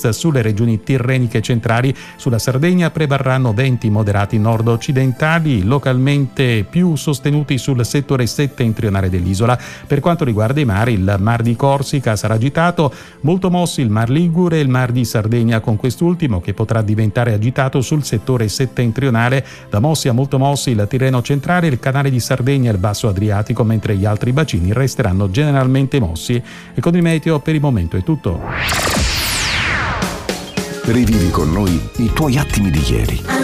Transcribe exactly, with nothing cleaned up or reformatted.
Friuli-Venezia, sulle regioni tirreniche centrali. Sulla Sardegna prevarranno venti moderati nord-occidentali, localmente più sostenuti sul settore settentrionale dell'isola. Per quanto riguarda i mari, il Mar di Corsica sarà agitato, molto mossi il Mar Ligure e il Mar di Sardegna, con quest'ultimo che potrà diventare agitato sul settore settentrionale, da mossi a molto mossi il Tirreno centrale, il Canale di Sardegna e il Basso Adriatico, mentre gli altri bacini resteranno generalmente mossi. E con il meteo per il momento è tutto. Rivivi con noi i tuoi attimi di ieri.